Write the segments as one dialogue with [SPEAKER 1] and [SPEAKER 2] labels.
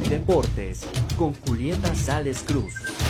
[SPEAKER 1] Deportes con Julieta Sales Cruz.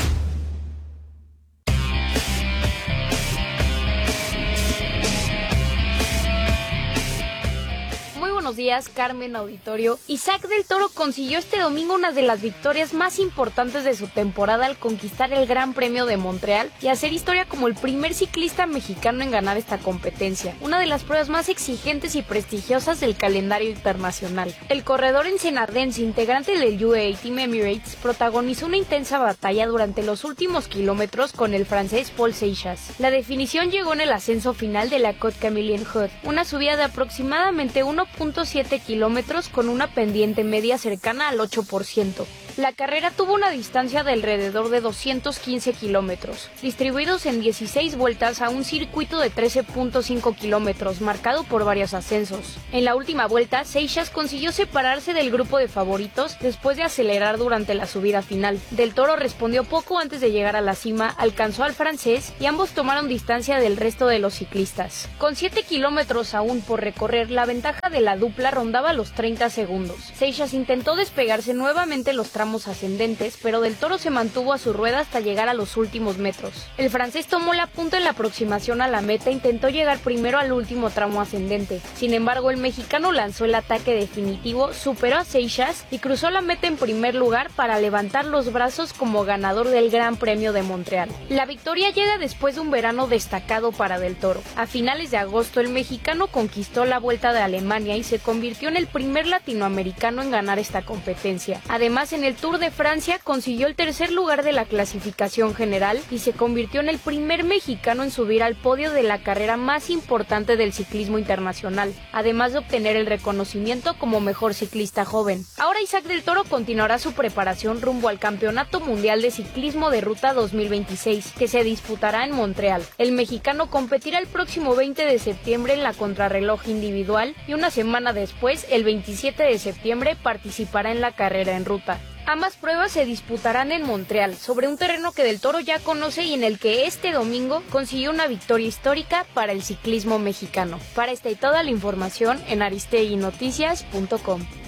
[SPEAKER 2] Buenos días, Carmen, auditorio. Isaac del Toro consiguió este domingo una de las victorias más importantes de su temporada al conquistar el Gran Premio de Montreal y hacer historia como el primer ciclista mexicano en ganar esta competencia, una de las pruebas más exigentes y prestigiosas del calendario internacional. El corredor ensenardense, integrante del UAE Team Emirates, protagonizó una intensa batalla durante los últimos kilómetros con el francés Paul Seixas. La definición llegó en el ascenso final de la Côte Camillien Haute, una subida de aproximadamente 1.7 kilómetros con una pendiente media cercana al 8%. La carrera tuvo una distancia de alrededor de 215 kilómetros, distribuidos en 16 vueltas a un circuito de 13.5 kilómetros, marcado por varios ascensos. En la última vuelta, Seixas consiguió separarse del grupo de favoritos después de acelerar durante la subida final. Del Toro respondió poco antes de llegar a la cima, alcanzó al francés y ambos tomaron distancia del resto de los ciclistas. Con 7 kilómetros aún por recorrer, la ventaja de la dupla rondaba los 30 segundos. Seixas intentó despegarse nuevamente los tramos ascendentes, pero Del Toro se mantuvo a su rueda hasta llegar a los últimos metros. El francés tomó la punta en la aproximación a la meta e intentó llegar primero al último tramo ascendente. Sin embargo, el mexicano lanzó el ataque definitivo, superó a Seixas y cruzó la meta en primer lugar para levantar los brazos como ganador del Gran Premio de Montreal. La victoria llega después de un verano destacado para Del Toro. A finales de agosto, el mexicano conquistó la Vuelta de Alemania y se convirtió en el primer latinoamericano en ganar esta competencia. Además, en el Tour de Francia consiguió el tercer lugar de la clasificación general y se convirtió en el primer mexicano en subir al podio de la carrera más importante del ciclismo internacional, además de obtener el reconocimiento como mejor ciclista joven. Ahora Isaac del Toro continuará su preparación rumbo al Campeonato Mundial de Ciclismo de Ruta 2026, que se disputará en Montreal. El mexicano competirá el próximo 20 de septiembre en la contrarreloj individual y una semana después, el 27 de septiembre, participará en la carrera en ruta. Ambas pruebas se disputarán en Montreal, sobre un terreno que Del Toro ya conoce y en el que este domingo consiguió una victoria histórica para el ciclismo mexicano. Para esta y toda la información en aristeguinoticias.com.